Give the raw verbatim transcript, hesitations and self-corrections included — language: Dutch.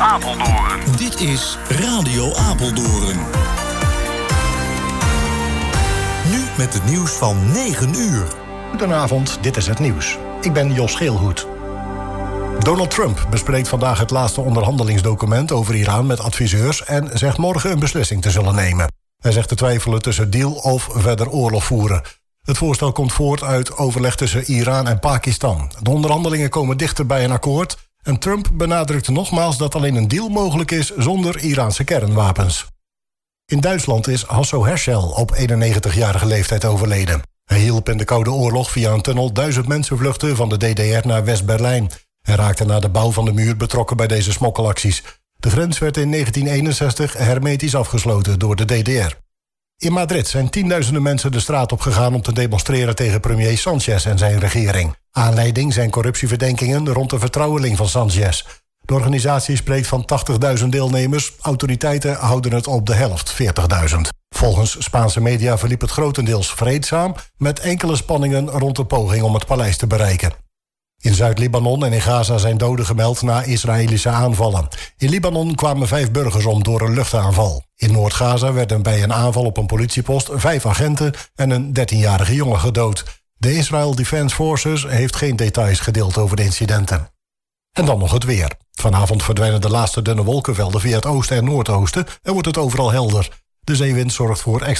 Apeldoorn. Dit is Radio Apeldoorn. Nu met het nieuws van negen uur. Goedenavond, dit is het nieuws. Ik ben Jos Geelhoed. Donald Trump bespreekt vandaag het laatste onderhandelingsdocument over Iran met adviseurs en zegt morgen een beslissing te zullen nemen. Hij zegt te twijfelen tussen deal of verder oorlog voeren. Het voorstel komt voort uit overleg tussen Iran en Pakistan. De onderhandelingen komen dichter bij een akkoord en Trump benadrukte nogmaals dat alleen een deal mogelijk is zonder Iraanse kernwapens. In Duitsland is Hasso Herschel op eenennegentigjarige leeftijd overleden. Hij hielp in de Koude Oorlog via een tunnel duizend mensen vluchten van de D D R naar West-Berlijn. Hij raakte na de bouw van de muur betrokken bij deze smokkelacties. De grens werd in negentien eenenzestig hermetisch afgesloten door de D D R. In Madrid zijn tienduizenden mensen de straat op gegaan om te demonstreren tegen premier Sanchez en zijn regering. Aanleiding zijn corruptieverdenkingen rond de vertrouweling van Sanchez. De organisatie spreekt van tachtigduizend deelnemers. Autoriteiten houden het op de helft, veertigduizend. Volgens Spaanse media verliep het grotendeels vreedzaam, met enkele spanningen rond de poging om het paleis te bereiken. In Zuid-Libanon en in Gaza zijn doden gemeld na Israëlische aanvallen. In Libanon kwamen vijf burgers om door een luchtaanval. In Noord-Gaza werden bij een aanval op een politiepost vijf agenten en een dertienjarige jongen gedood. De Israel Defense Forces heeft geen details gedeeld over de incidenten. En dan nog het weer. Vanavond verdwijnen de laatste dunne wolkenvelden via het oosten en noordoosten en wordt het overal helder. De zeewind zorgt voor extra